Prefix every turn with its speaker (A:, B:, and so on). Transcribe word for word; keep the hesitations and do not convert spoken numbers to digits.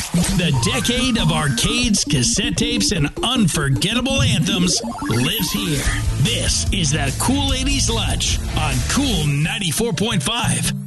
A: The decade of arcades, cassette tapes, and unforgettable anthems lives here. This is the Cool eighties Lunch on Cool ninety-four point five.